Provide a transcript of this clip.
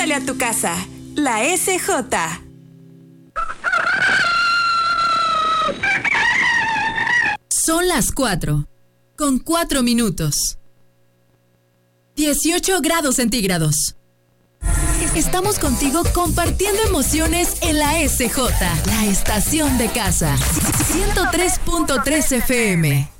Pregúntale a tu casa. La SJ. Son las 4, con 4 minutos. 18 grados centígrados. Estamos contigo compartiendo emociones en la SJ, la estación de casa. 103.3 FM.